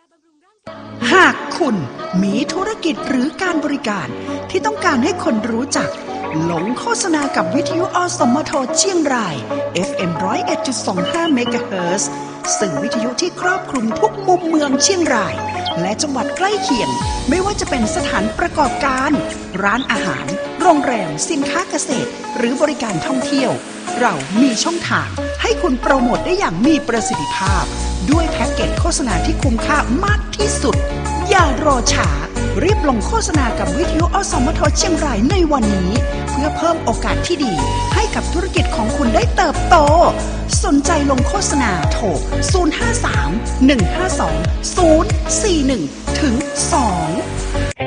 หากคุณมีธุรกิจหรือการบริการที่ต้องการให้คนรู้จักลงโฆษณากับวิทยุอสมทเชียงราย FM 101.25 เมกะเฮิรตซ์สื่อวิทยุที่ครอบคลุมทุกมุมเมืองเชียงรายและจังหวัดใกล้เคียงไม่ว่าจะเป็นสถานประกอบการร้านอาหารโรงแรมสินค้าเกษตรหรือบริการท่องเที่ยวเรามีช่องทางให้คุณโปรโมทได้อย่างมีประสิทธิภาพด้วยแพ็กเกจโฆษณาที่คุ้มค่ามากที่สุดอย่ารอช้ารีบลงโฆษณากับวิทยุอสมทเชียงรายในวันนี้เพื่อเพิ่มโอกาสที่ดีให้กับธุรกิจของคุณได้เติบโตสนใจลงโฆษณาโทร 053 152 041 ถึง 2